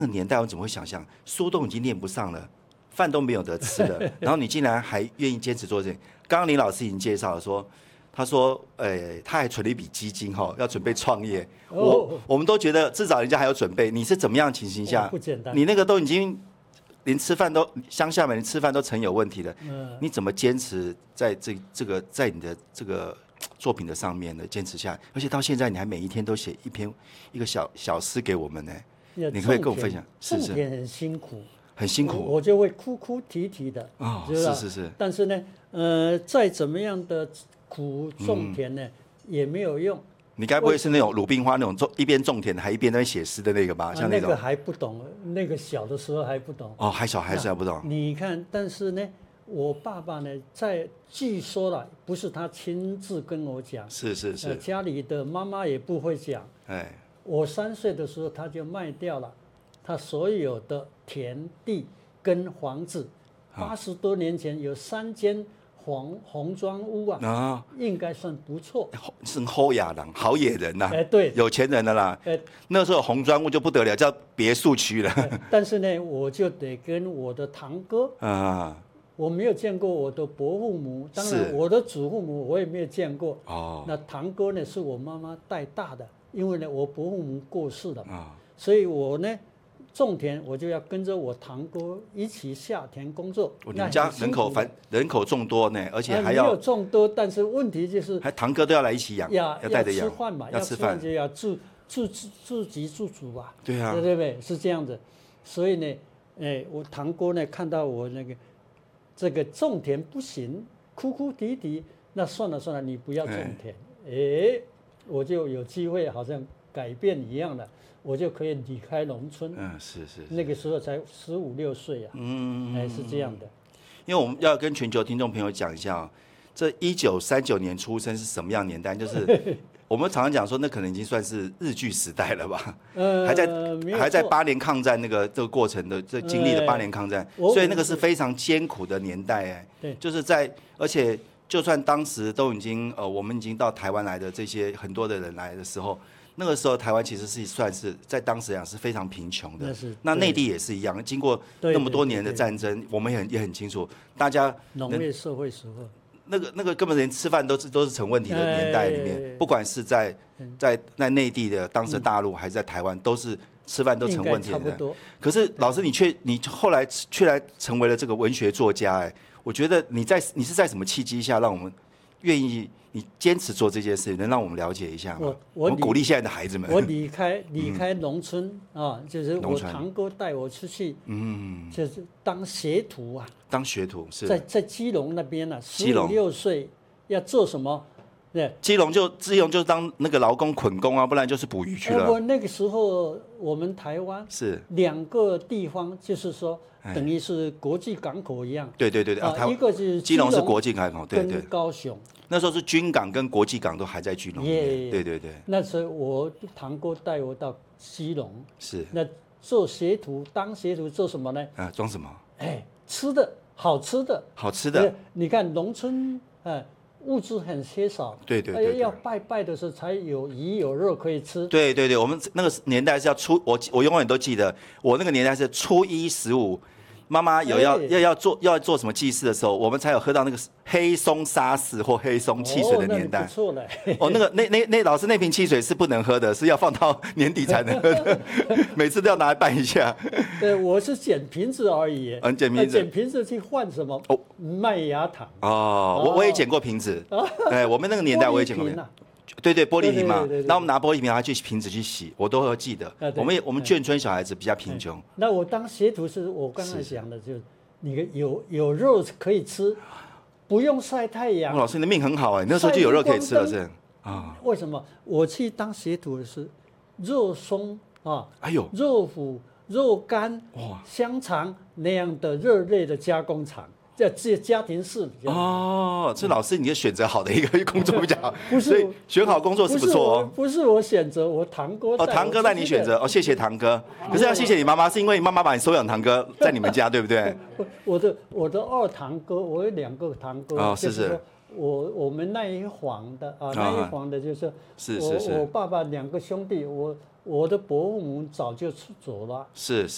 那个年代我怎么会想象，书都已经念不上了，饭都没有得吃了，然后你竟然还愿意坚持做这？刚刚林老师已经介绍了说。他说：“他还存了一笔基金要准备创业。我们都觉得至少人家还有准备。你是怎么样的情形下？ 不简单。 你那个都已经连吃饭都乡下嘛，连吃饭都成有问题了。你怎么坚持在这个在你的这个作品的上面呢？坚持下来，而且到现在你还每一天都写一个小诗给我们呢。你可不可以跟我分享？ 种田很辛苦， 很辛苦， 我就会哭哭啼啼的啊。是。但是呢，再怎么样的。”苦种田呢，也没有用。 你该不会是那种鲁冰花那种一边种田还一边在写诗的那个吧？像那种那个还不懂，那个小的时候还不懂。 还小还是还不懂。 你看，但是呢，我爸爸呢，据说了，不是他亲自跟我讲， 是， 家里的妈妈也不会讲。我3岁的时候他就卖掉了他所有的田地跟房子，80多年前有3间。红砖屋啊，应该算不错， 是好野人，好野人呐， 对， 有钱人的啦。那时候红砖屋就不得了，叫别墅区了。 但是呢，我就得跟我的堂哥我没有见过我的伯父母，当然我的祖父母我也没有见过。那堂哥呢是我妈妈带大的，因为呢我伯父母过世了所以我呢。种田我就要跟着我堂哥一起下田工作。 你们家人口众多呢，而且还要没有众多，但是问题就是还堂哥都要来一起养，要带着养， 吃饭嘛，要吃饭就要自给自足啊。 对啊， 对不对？是这样子。所以呢，我堂哥呢看到我这个种田不行，哭哭啼啼，那算了，你不要种田。我就有机会好像改变一样的。我就可以离开农村。 是。 那个时候才15、16岁啊。是这样的。 因为我们要跟全球听众朋友讲一下这1939年出生是什么样的年代？就是我们常常讲说，那可能已经算是日据时代了吧？还在8年抗战这个过程的经历了8年抗战，所以那个是非常艰苦的年代对， 就是而且就算当时都已经我们已经到台湾来的这些很多的人来的时候。那个时候，台湾其实是算是在当时讲是非常贫穷的。那内地也是一样，经过那么多年的战争，我们也很清楚，大家农业社会时候， 那个根本连吃饭都是成问题的年代里面，不管是在内地的当时的大陆，还是在台湾，都是吃饭都成问题的。可是老师，你后来却来成为了这个文学作家，我觉得你是在什么契机下让我们愿意？你坚持做这件事，能让我们了解一下吗？我们鼓励现在的孩子们。 我离开农村就是我堂哥带我出去，就是当学徒啊。 当学徒是在基隆那边15、16岁要做什么？对， 基隆就当那个劳工捆工啊，不然就是捕鱼去了。 那个时候我们台湾是2个地方，就是说等于是国际港口一样。 对一个是基隆是国际港口，对， 高雄。 那时候是军港跟国际港都还在基隆里面，对。 那时候我堂哥带我到基隆， 是那做学徒，当学徒做什么呢？ 装什么？ 吃的，好吃的。你看农村物质很缺少， 对， 要拜的时候才有鱼有肉可以吃。 对，我们那个年代是要我永远都记得，我那个年代是初一15。妈妈要做什么祭祀的时候，我们才有喝到那个黑松沙士或黑松汽水的年代。 不错嘞。 那老师那瓶汽水是不能喝的，是要放到年底才能喝的，每次都要拿来拌一下。 对，我是捡瓶子而已。捡瓶子去换什么？麦芽糖。 我也捡过瓶子。我们那个年代我也捡过瓶子。对，玻璃瓶嘛，那我们拿玻璃瓶拿去瓶子去洗，我都会记得。我们眷村小孩子比较贫穷。 那我当学徒是我刚才讲的，就是你有肉可以吃，不用晒太阳。 老师你的命很好那时候就有肉可以吃了是为什么？我去当学徒的是肉松肉脯、肉干、香肠那样的肉类的加工厂。这家庭式这老师你就选择好的一个工作比较好，所以选好工作是不错不是我选择，我堂哥堂哥带你选择谢谢堂哥。可是要谢谢你妈妈，是因为你妈妈把你收养堂哥在你们家，对不对？ 我的2堂哥，我有2个堂哥是。 我们那一房的那一房的就是我爸爸2个兄弟，我的伯父母早就走了， 是。